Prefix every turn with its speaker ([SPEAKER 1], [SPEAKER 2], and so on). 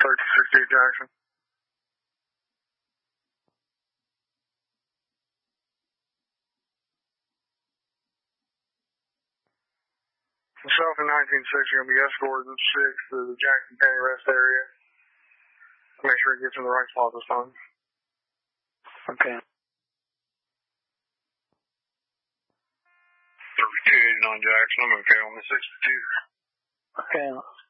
[SPEAKER 1] 1368 Jackson. Myself and 1960 are going to be escorted at 6 to the Jackson County rest area. Make sure it gets in the right spot this time.
[SPEAKER 2] Okay.
[SPEAKER 1] 3289 Jackson, I'm okay on the 62.
[SPEAKER 2] Okay.